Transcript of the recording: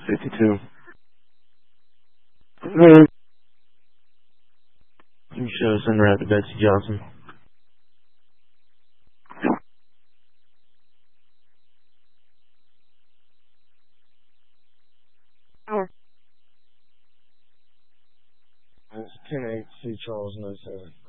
52. Hey, you show send her out to Betsy Johnson. It's 10-8, C. Charles, no 7.